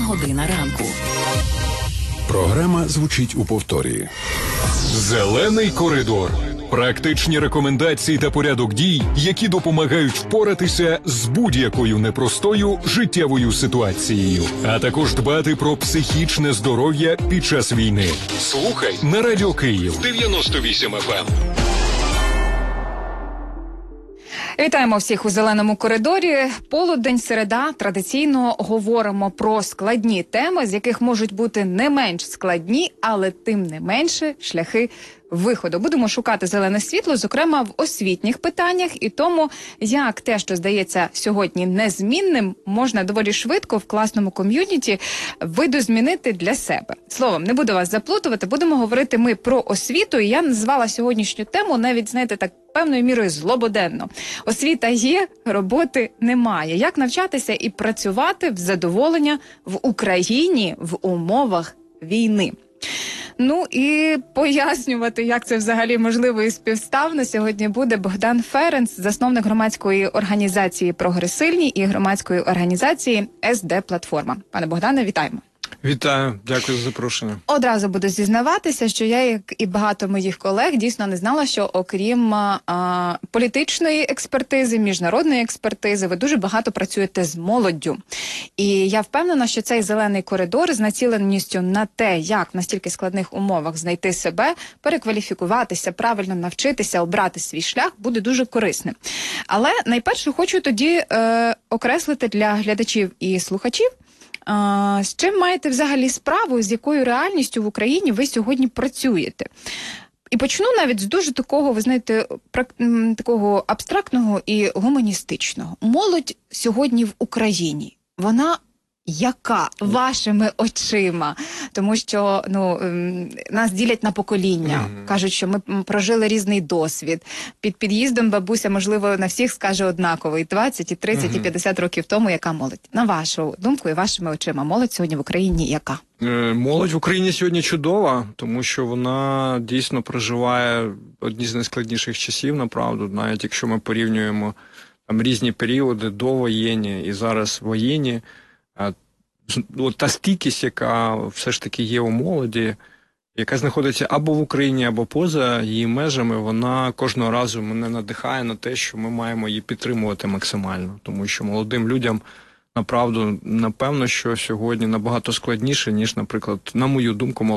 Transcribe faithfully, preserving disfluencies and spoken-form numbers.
година ранку. Програма звучить у повторі. Зелений коридор. Практичні рекомендації та порядок дій, які допомагають впоратися з будь-якою непростою життєвою ситуацією, а також дбати про психічне здоров'я під час війни. Слухай на Радіо Київ дев'яносто вісім еф ем. Вітаємо всіх у «Зеленому коридорі». Полудень, середа. Традиційно говоримо про складні теми, з яких можуть бути не менш складні, але тим не менше шляхи виходу. Будемо шукати зелене світло, зокрема в освітніх питаннях і тому, як те, що здається сьогодні незмінним, можна доволі швидко в класному ком'юніті видозмінити для себе. Словом, не буду вас заплутувати, будемо говорити ми про освіту, і я назвала сьогоднішню тему навіть, знаєте, так певною мірою злободенно. Освіта є, роботи немає. Як навчатися і працювати в задоволення в Україні в умовах війни? Ну і пояснювати, як це взагалі можливо і співставно, сьогодні буде Богдан Ференц, засновник громадської організації «Прогресивні» і громадської організації ес де Платформа. Пане Богдане, вітаємо. Вітаю, дякую за запрошення. Одразу буду зізнаватися, що я, як і багато моїх колег, дійсно не знала, що окрім а, політичної експертизи, міжнародної експертизи, ви дуже багато працюєте з молоддю. І я впевнена, що цей зелений коридор з націленістю на те, як в настільки складних умовах знайти себе, перекваліфікуватися, правильно навчитися, обрати свій шлях, буде дуже корисним. Але найперше хочу тоді е, окреслити для глядачів і слухачів, А, з чим маєте взагалі справу, з якою реальністю в Україні ви сьогодні працюєте? І почну навіть з дуже такого, ви знаєте, такого абстрактного і гуманістичного. Молодь сьогодні в Україні, вона яка вашими очима? Тому що ну, нас ділять на покоління. Mm-hmm. Кажуть, що ми прожили різний досвід. Під під'їздом бабуся, можливо, на всіх скаже однаково. І двадцять, і тридцять, mm-hmm. і п'ятдесят років тому яка молодь? На вашу думку і вашими очима, молодь сьогодні в Україні яка? Молодь в Україні сьогодні чудова, тому що вона дійсно проживає одні з найскладніших часів, направду. Навіть якщо ми порівнюємо там різні періоди, довоєнні і зараз воєнні, от та стійкість, яка все ж таки є у молоді, яка знаходиться або в Україні, або поза її межами, вона кожного разу мене надихає на те, що ми маємо її підтримувати максимально. Тому що молодим людям, направду, напевно, що сьогодні набагато складніше, ніж, наприклад, на мою думку,